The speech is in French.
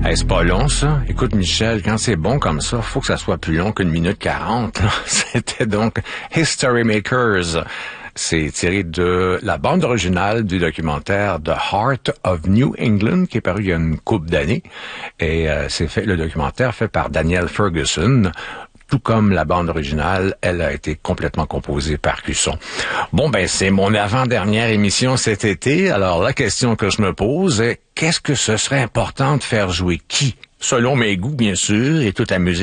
Hey, c'est pas long, ça. Écoute, Michel, quand c'est bon comme ça, faut que ça soit plus long qu'une minute 40. Là. C'était donc History Makers. C'est tiré de la bande originale du documentaire The Heart of New England, qui est paru il y a une couple d'années. Et le documentaire fait par Daniel Ferguson. Tout comme la bande originale, elle a été complètement composée par Cusson. Bon, ben, c'est mon avant-dernière émission cet été. Alors, la question que je me pose est, qu'est-ce que ce serait important de faire jouer qui? Selon mes goûts, bien sûr, et toute la musique